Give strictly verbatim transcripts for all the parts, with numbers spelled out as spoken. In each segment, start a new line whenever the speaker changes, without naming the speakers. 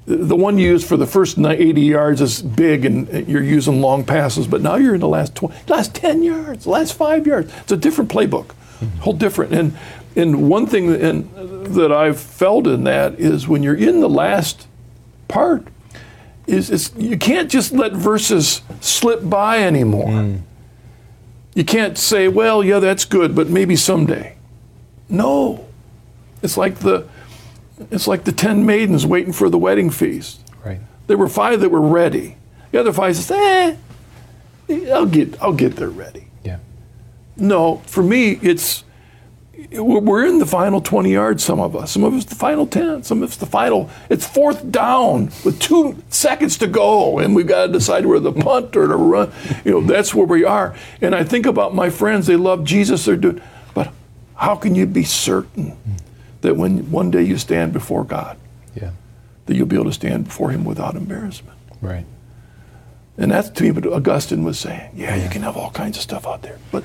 the one you use for the first eighty yards is big and you're using long passes, but now you're in the last twenty, last ten yards, the last five yards. It's a different playbook, mm-hmm. whole different. And and one thing that, and, that I've felt in that is when you're in the last part, is, is you can't just let verses slip by anymore. Mm. You can't say, well, yeah, that's good, but maybe someday. No, it's like the it's like the ten maidens waiting for the wedding feast.
Right.
There were five that were ready. The other five said, eh, I'll get I'll get there ready.
Yeah.
No, for me, it's we're in the final twenty yards. Some of us, some of us the final ten, some of us the final. It's fourth down with two seconds to go, and we've got to decide whether to punt or to run. You know, that's where we are. And I think about my friends; they love Jesus. They're doing, but how can you be certain that when one day you stand before God,
yeah,
that you'll be able to stand before Him without embarrassment?
Right.
And that's to me what Augustine was saying. Yeah,
yeah,
you can have all kinds of stuff out there, but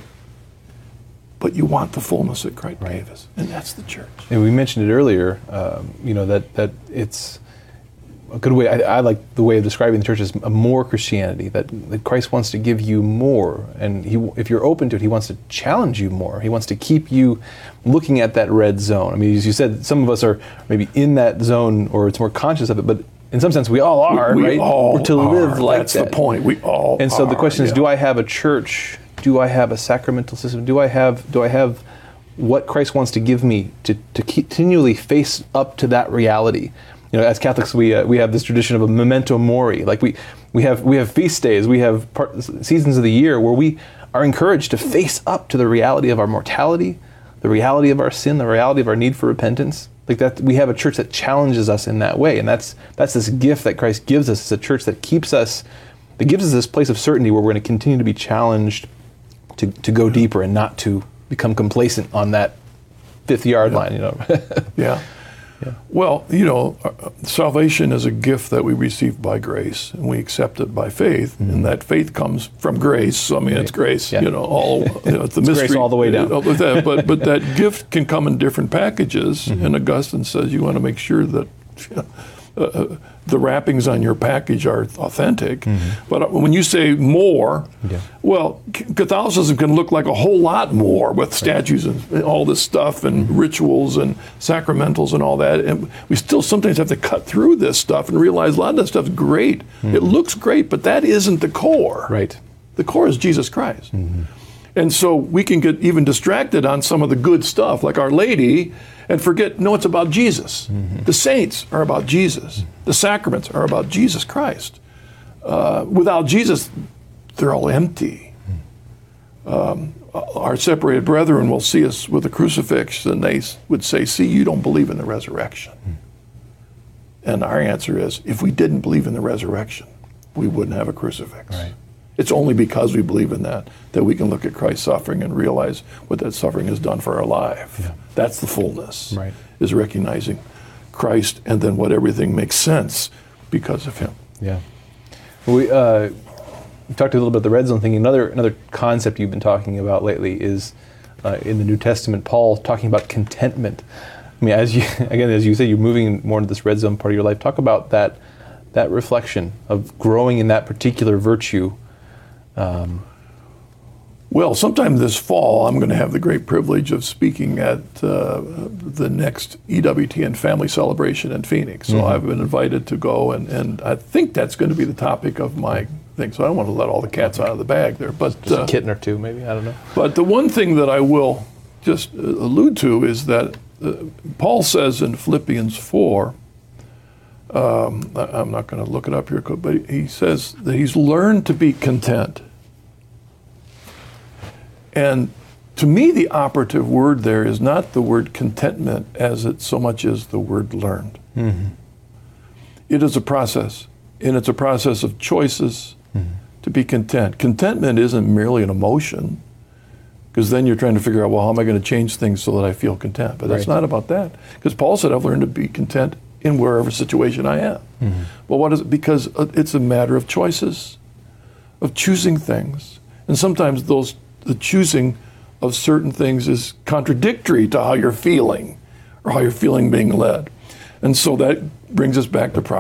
but you want the fullness that Christ
right.
gave us, and that's the church.
And we mentioned it earlier, um, you know, that, that it's a good way, I, I like the way of describing the church as a more Christianity, that, that Christ wants to give you more, and he, if you're open to it, He wants to challenge you more. He wants to keep you looking at that red zone. I mean, as you said, some of us are maybe in that zone, or it's more conscious of it, but in some sense, we all are,
we, we
right?
all
We're to
are.
live like
That's
that.
the point. We all
And so the
are,
question is,
yeah.
do I have a church? Do I have a sacramental system? Do I have do I have what Christ wants to give me to, to continually face up to that reality? You know, as Catholics, we uh, we have this tradition of a memento mori. Like we we have we have feast days, we have part, seasons of the year where we are encouraged to face up to the reality of our mortality, the reality of our sin, the reality of our need for repentance. Like that, we have a church that challenges us in that way, and that's that's this gift that Christ gives us. It's a church that keeps us, that gives us this place of certainty where we're going to continue to be challenged to to go deeper and not to become complacent on that fifth yard
yeah.
line. You know.
yeah.
Yeah.
Well, you know, uh, salvation is a gift that we receive by grace, and we accept it by faith, mm-hmm. and that faith comes from grace. So, I mean, it's grace.
Yeah.
You know, all you know, it's the
it's
mystery
grace all the way down.
With that, but but that gift can come in different packages,
mm-hmm.
and Augustine says you want to make sure that you know, uh, the wrappings on your package are authentic. Mm-hmm. But when you say more,
yeah.
well, Catholicism can look like a whole lot more with statues and all this stuff and mm-hmm. rituals and sacramentals and all that. And we still sometimes have to cut through this stuff and realize a lot of that stuff's great. Mm-hmm. It looks great, but that isn't the core.
Right.
The core is Jesus Christ.
Mm-hmm.
And so we can get even distracted on some of the good stuff, like Our Lady, and forget, no, it's about Jesus. Mm-hmm. The saints are about Jesus. Mm-hmm. The sacraments are about Jesus Christ. Uh, without Jesus, they're all empty. Mm-hmm. Um, our separated brethren will see us with a crucifix, and they would say, see, you don't believe in the resurrection. Mm-hmm. And our answer is, if we didn't believe in the resurrection, we wouldn't have a crucifix.
Right.
It's only because we believe in that that we can look at Christ's suffering and realize what that suffering has done for our life.
Yeah.
That's the fullness,
right.
is recognizing Christ and then what everything makes sense because of Him.
Yeah. Well, we, uh, we talked a little bit about the red zone thing. Another another concept you've been talking about lately is uh, in the New Testament, Paul talking about contentment. I mean, as you again, as you say, you're moving more into this red zone part of your life. Talk about that that reflection of growing in that particular virtue. Um,
well, sometime this fall, I'm going to have the great privilege of speaking at uh, the next E W T N family celebration in Phoenix. So mm-hmm. I've been invited to go, and, and I think that's going to be the topic of my thing. So I don't want to let all the cats out of the bag there. But
just
uh,
a kitten or two, maybe, I don't know.
But the one thing that I will just allude to is that uh, Paul says in Philippians four, Um, I'm not going to look it up here, but he says that he's learned to be content. And to me, the operative word there is not the word contentment as it so much as the word learned. Mm-hmm. It is a process, and it's a process of choices mm-hmm. to be content. Contentment isn't merely an emotion, because then you're trying to figure out, well, how am I going to change things so that I feel content? But that's
right.
not about that. Because Paul said, I've learned to be content in wherever situation I am. Mm-hmm. Well, what is it? Because it's a matter of choices, of choosing things. And sometimes those the choosing of certain things is contradictory to how you're feeling or how you're feeling being led. And so that brings us back to